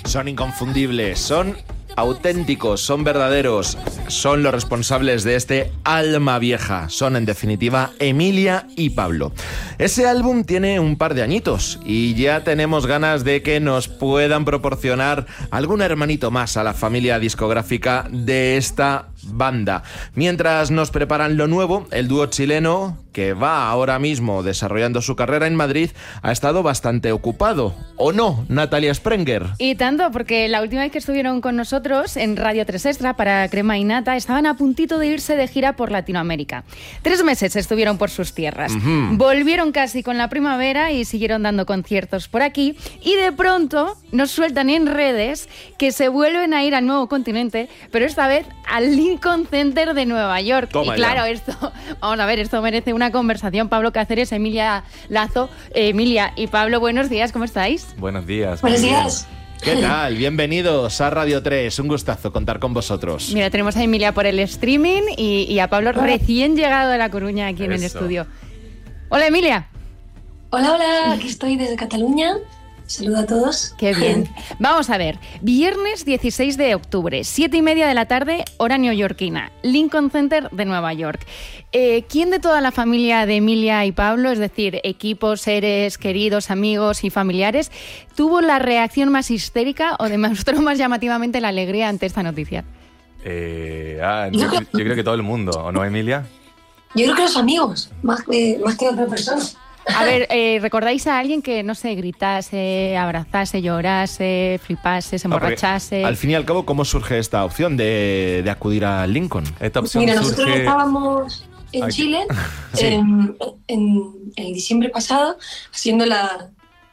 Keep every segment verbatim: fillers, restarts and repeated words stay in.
Son inconfundibles, son auténticos, son verdaderos, son los responsables de este alma vieja. Son, en definitiva, Emilia y Pablo. Ese álbum tiene un par de añitos y ya tenemos ganas de que nos puedan proporcionar algún hermanito más a la familia discográfica de esta banda. Mientras nos preparan lo nuevo, el dúo chileno, que va ahora mismo desarrollando su carrera en Madrid, ha estado bastante ocupado. ¿O no, Natalia Sprenger? Y tanto, porque la última vez que estuvieron con nosotros en Radio tres Extra para Crema y Nata, estaban a puntito de irse de gira por Latinoamérica. Tres meses estuvieron por sus tierras. Uh-huh. Volvieron casi con la primavera y siguieron dando conciertos por aquí. Y de pronto nos sueltan en redes que se vuelven a ir al nuevo continente, pero esta vez al Lincoln Center de Nueva York. Toma y claro, ya. esto, vamos a ver, esto merece una conversación. Pablo Cáceres, Emilia Lazo, eh, Emilia y Pablo, buenos días, ¿cómo estáis? Buenos días. Buenos días. ¿Qué tal? Bienvenidos a Radio tres. Un gustazo contar con vosotros. Mira, tenemos a Emilia por el streaming y, y a Pablo Hola. recién llegado de La Coruña aquí en Eso. el estudio. Hola, Emilia. Hola, hola, aquí estoy desde Cataluña. Saludo a todos. Qué bien. Vamos a ver, viernes dieciséis de octubre, siete y media de la tarde, hora neoyorquina, Lincoln Center de Nueva York. Eh, ¿Quién de toda la familia de Emilia y Pablo, es decir, equipos, seres, queridos, amigos y familiares, tuvo la reacción más histérica o demostró más llamativamente la alegría ante esta noticia? Eh, ah, yo, yo creo que todo el mundo, ¿o no, Emilia? Yo creo que los amigos, más, eh, más que otra persona. A ver, eh, ¿recordáis a alguien que, no sé, gritase, abrazase, llorase, flipase, se emborrachase? No, al fin y al cabo, ¿cómo surge esta opción de, de acudir a Lincoln? Esta opción Mira, surge... nosotros estábamos en Aquí. Chile Sí. en, en, en diciembre pasado haciendo la,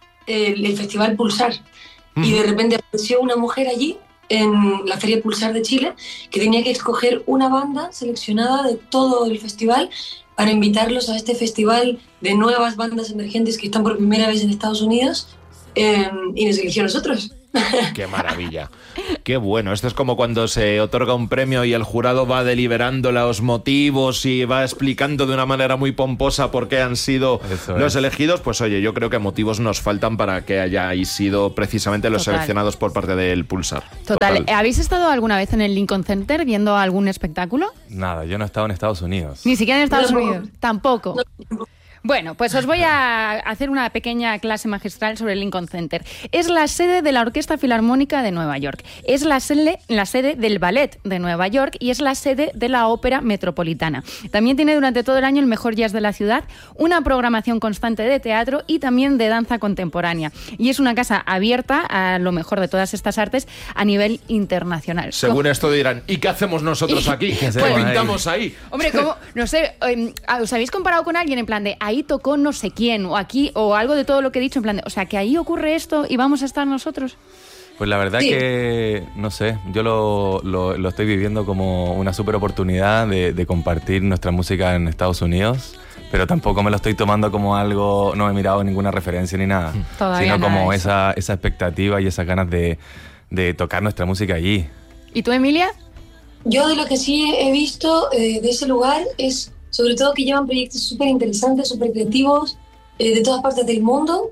el, el festival Pulsar. Mm. Y de repente apareció una mujer allí en la Feria Pulsar de Chile que tenía que escoger una banda seleccionada de todo el festival para invitarlos a este festival de nuevas bandas emergentes que están por primera vez en Estados Unidos, eh, y nos eligió a nosotros. ¡Qué maravilla! ¡Qué bueno! Esto es como cuando se otorga un premio y el jurado va deliberando los motivos y va explicando de una manera muy pomposa por qué han sido Eso los es. elegidos. Pues oye, yo creo que motivos nos faltan para que hayáis sido precisamente los Total. seleccionados por parte del Pulsar. Total. Total. ¿Habéis estado alguna vez en el Lincoln Center viendo algún espectáculo? Nada, yo no he estado en Estados Unidos. ¿Ni siquiera en Estados no, Unidos? Tampoco. No. Bueno, pues os voy a hacer una pequeña clase magistral sobre el Lincoln Center. Es la sede de la Orquesta Filarmónica de Nueva York, es la sede, la sede del Ballet de Nueva York y es la sede de la Ópera Metropolitana. También tiene durante todo el año el mejor jazz de la ciudad, una programación constante de teatro y también de danza contemporánea. Y es una casa abierta a lo mejor de todas estas artes a nivel internacional. Según esto dirán, ¿y qué hacemos nosotros aquí? ¿Qué pues, pintamos ahí? Hombre, ¿cómo? No sé, ¿os habéis comparado con alguien en plan de ahí tocó no sé quién, o aquí, o algo de todo lo que he dicho, en plan de, o sea, que ahí ocurre esto y vamos a estar nosotros? Pues la verdad sí. que, no sé, yo lo, lo, lo estoy viviendo como una súper oportunidad de, de compartir nuestra música en Estados Unidos, pero tampoco me lo estoy tomando como algo, no he mirado ninguna referencia ni nada, Todavía sino como nada esa, esa expectativa y esas ganas de, de tocar nuestra música allí. ¿Y tú, Emilia? Yo de lo que sí he visto eh, de ese lugar es sobre todo que llevan proyectos súper interesantes, súper creativos, eh, de todas partes del mundo,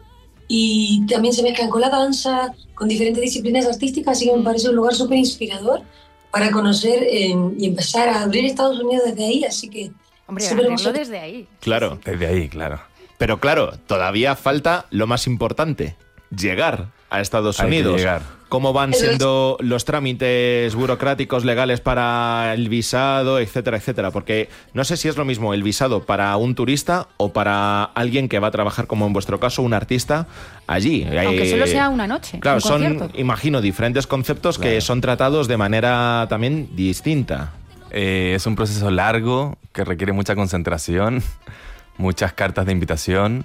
y también se mezclan con la danza, con diferentes disciplinas artísticas, así que me parece un lugar súper inspirador para conocer eh, y empezar a abrir Estados Unidos desde ahí, así que... Hombre, abrirlo desde ahí. Claro. Desde ahí, claro. Pero claro, todavía falta lo más importante, llegar a Estados Hay Unidos. que llegar. ¿Cómo van siendo los trámites burocráticos legales para el visado, etcétera, etcétera? Porque no sé si es lo mismo el visado para un turista o para alguien que va a trabajar, como en vuestro caso, un artista allí. Aunque eh, solo sea una noche. Claro, un son, concierto. imagino, diferentes conceptos claro. que son tratados de manera también distinta. Eh, es un proceso largo que requiere mucha concentración, muchas cartas de invitación,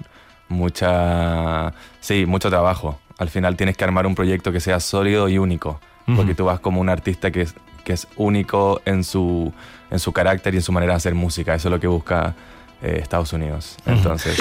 mucha... sí, mucho trabajo. Al final tienes que armar un proyecto que sea sólido y único, uh-huh. porque tú vas como un artista que es, que es único en su, en su carácter y en su manera de hacer música. Eso es lo que busca eh, Estados Unidos. Entonces,